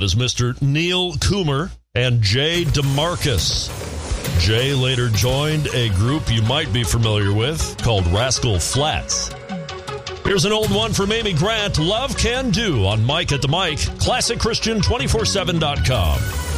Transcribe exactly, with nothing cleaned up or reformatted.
is Mister Neil Coomer and Jay DeMarcus. Jay later joined a group you might be familiar with called Rascal Flatts. Here's an old one from Amy Grant, Love Can Do on Mike at the Mic, classic christian two forty-seven dot com.